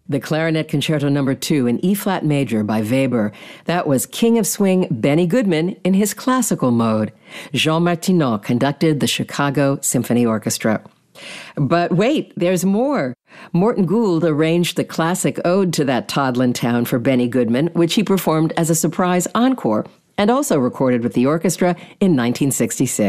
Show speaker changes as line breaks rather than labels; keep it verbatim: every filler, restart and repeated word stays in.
The Clarinet Concerto Number two in E-flat major by Weber. That was King of Swing Benny Goodman in his classical mode. Jean Martineau conducted the Chicago Symphony Orchestra. But wait, there's more. Morton Gould arranged the classic ode to that Todlin town for Benny Goodman, which he performed as a surprise encore, and also recorded with the orchestra in nineteen sixty-six.